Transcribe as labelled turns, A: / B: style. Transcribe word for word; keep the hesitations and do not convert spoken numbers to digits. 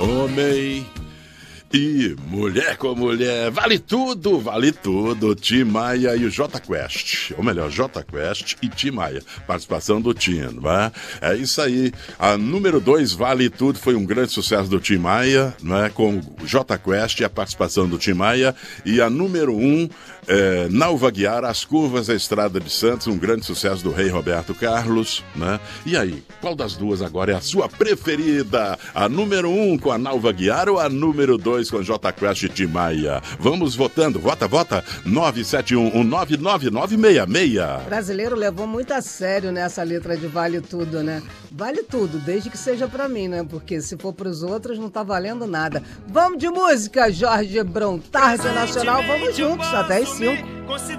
A: Homem e mulher com mulher, vale tudo, vale tudo. Tim Maia e o Jota Quest, ou melhor, Jota Quest e Tim Maia, participação do Tim, não é? É isso aí. A número dois, Vale Tudo, foi um grande sucesso do Tim Maia, não é? Com o Jota Quest e a participação do Tim Maia. E a número um, é, Nalva Guiar, As Curvas da Estrada de Santos, um grande sucesso do Rei Roberto Carlos, né? E aí, qual das duas agora é a sua preferida? A número um com a Nalva Guiar ou a número dois com Jota Quest e Tim Maia? Vamos votando, vota, vota, nove sete um um nove nove nove seis seis.
B: O brasileiro levou muito a sério nessa letra de Vale Tudo, né? Vale tudo, desde que seja pra mim, né? Porque se for pros outros não tá valendo nada. Vamos de música, Jorge Bron, Tarde Nacional, vamos juntos, até as cinco.